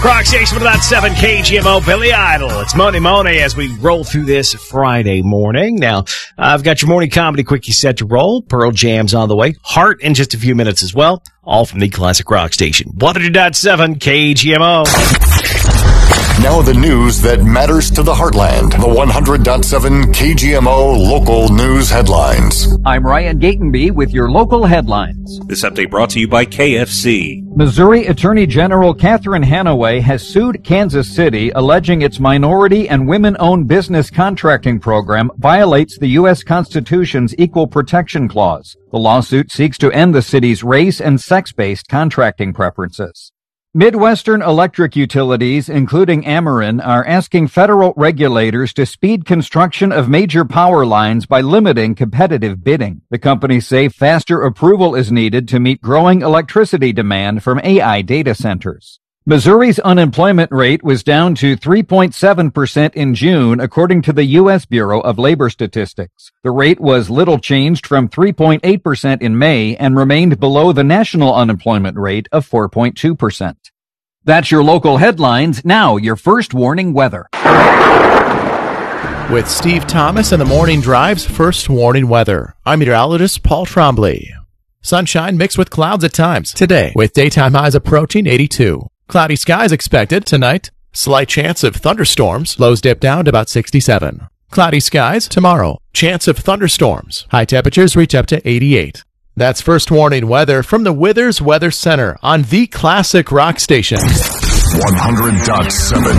Croc Station with about 7 KGMO, Billy Idol. It's Money as we roll through this Friday morning. Now, I've got your morning comedy quickie set to roll. Pearl Jam's on the way. Heart in just a few minutes as well. All from the Classic Rock Station. 100.7 KGMO. Now the news that matters to the heartland. The 100.7 KGMO local news headlines. I'm Ryan Gatenby with your local headlines. This update brought to you by KFC. Missouri Attorney General Catherine Hanaway has sued Kansas City, alleging its minority and women-owned business contracting program violates the U.S. Constitution's Equal Protection Clause. The lawsuit seeks to end the city's race and sex-based contracting preferences. Midwestern electric utilities, including Ameren, are asking federal regulators to speed construction of major power lines by limiting competitive bidding. The companies say faster approval is needed to meet growing electricity demand from AI data centers. Missouri's unemployment rate was down to 3.7% in June, according to the U.S. Bureau of Labor Statistics. The rate was little changed from 3.8% in May and remained below the national unemployment rate of 4.2%. That's your local headlines. Now, your first warning weather. With Steve Thomas and the Morning Drive's first warning weather, I'm meteorologist Paul Trombley. Sunshine mixed with clouds at times today, with daytime highs approaching 82. Cloudy skies expected tonight. Slight chance of thunderstorms. Lows dip down to about 67. Cloudy skies tomorrow. Chance of thunderstorms. High temperatures reach up to 88. That's first warning weather from the Withers Weather Center on the Classic Rock Station. 100.7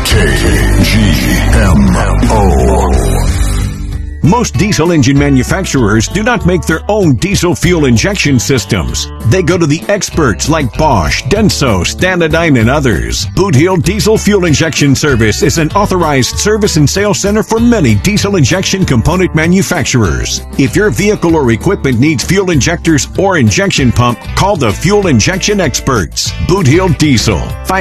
KGMO. Most diesel engine manufacturers do not make their own diesel fuel injection systems. They go to the experts like Bosch, Denso, Stanadyne, and others. Boot Hill Diesel Fuel Injection Service is an authorized service and sales center for many diesel injection component manufacturers. If your vehicle or equipment needs fuel injectors or injection pump, call the Fuel Injection Experts. Boot Hill Diesel,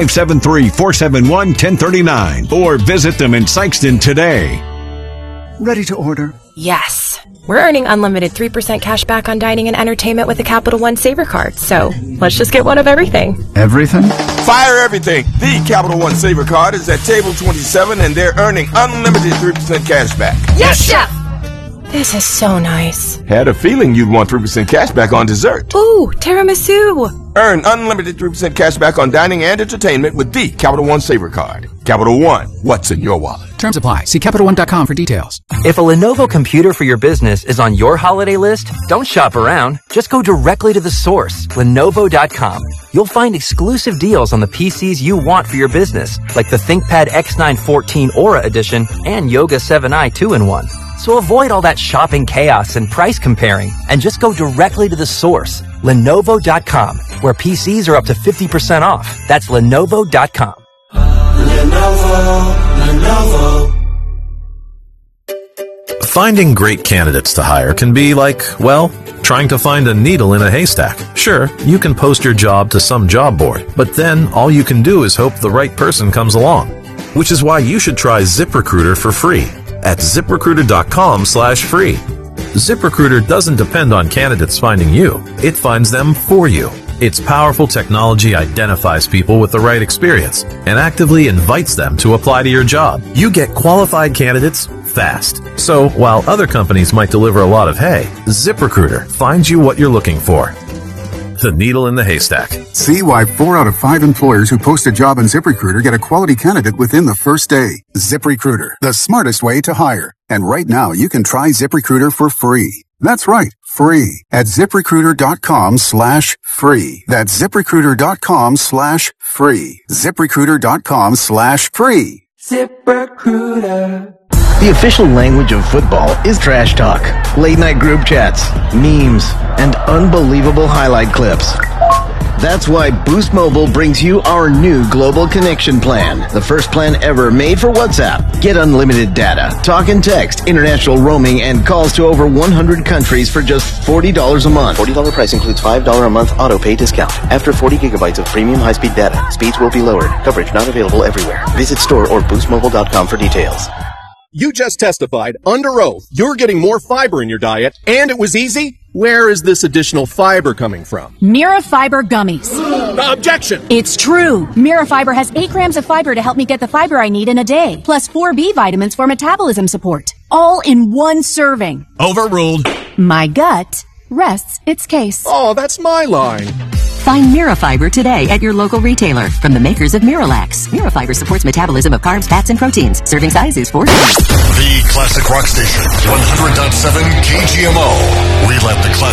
573-471-1039, or visit them in Sikeston today. Ready to order? Yes. We're earning unlimited 3% cash back on dining and entertainment with the Capital One Saver Card, so let's just get one of everything. Everything? Fire everything! The Capital One Saver Card is at table 27 and they're earning unlimited 3% cash back. Yes, Chef! This is so nice. Had a feeling you'd want 3% cash back on dessert. Ooh, tiramisu! Earn unlimited 3% cash back on dining and entertainment with the Capital One Saver Card. Capital One, what's in your wallet? Terms apply. See CapitalOne.com for details. If a Lenovo computer for your business is on your holiday list, don't shop around. Just go directly to the source, Lenovo.com. You'll find exclusive deals on the PCs you want for your business, like the ThinkPad X9 14 Aura Edition and Yoga 7i 2-in-1. So avoid all that shopping chaos and price comparing, and just go directly to the source, Lenovo.com, where PCs are up to 50% off. That's Lenovo.com. Lenovo. Finding great candidates to hire can be like, well, trying to find a needle in a haystack. Sure, you can post your job to some job board, but then all you can do is hope the right person comes along. Which is why you should try ZipRecruiter for free at ZipRecruiter.com/free. ZipRecruiter doesn't depend on candidates finding you. It finds them for you. Its powerful technology identifies people with the right experience and actively invites them to apply to your job. You get qualified candidates fast. So while other companies might deliver a lot of hay, ZipRecruiter finds you what you're looking for. The needle in the haystack. See why 4 out of 5 employers who post a job on ZipRecruiter get a quality candidate within the first day. ZipRecruiter, the smartest way to hire. And right now, you can try ZipRecruiter for free. That's right, free at ZipRecruiter.com/free. That's ZipRecruiter.com/free. ZipRecruiter.com/free. ZipRecruiter. The official language of football is trash talk, late-night group chats, memes, and unbelievable highlight clips. That's why Boost Mobile brings you our new Global Connection Plan, the first plan ever made for WhatsApp. Get unlimited data, talk and text, international roaming, and calls to over 100 countries for just $40 a month. $40 price includes $5 a month auto pay discount. After 40 gigabytes of premium high-speed data, speeds will be lowered. Coverage not available everywhere. Visit store or boostmobile.com for details. You just testified under oath you're getting more fiber in your diet, and it was easy? Where is this additional fiber coming from? Mirafiber gummies. Objection! It's true. Mirafiber has 8 grams of fiber to help me get the fiber I need in a day, plus 4 B vitamins for metabolism support. All in one serving. Overruled. My gut rests its case. Oh, that's my line. Find Mirafiber today at your local retailer from the makers of Miralax. Mirafiber supports metabolism of carbs, fats, and proteins. Serving size is 4 grams. The Classic Rock Station, 100.7 KGMO. We let the classic